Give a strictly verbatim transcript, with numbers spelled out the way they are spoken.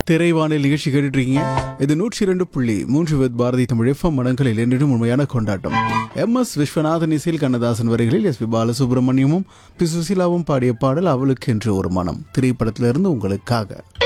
திரைவானில் நிகழ்ச்சி கேட்டுருக்கீங்க. இது நூற்றி இரண்டு புள்ளி மூன்று வித் பாரதி தமிழ் எஃப்எம் மனங்களில் என்றும் உண்மையான கொண்டாட்டம். எம் எஸ் விஸ்வநாதன் இசையில் கண்ணதாசன் வரிகளில் எஸ் பி பாலசுப்ரமணியமும் பி சுசீலாவும் பாடிய பாடல் அவளுக்கு என்று ஒரு மனம் திரைப்படத்திலிருந்து உங்களுக்காக.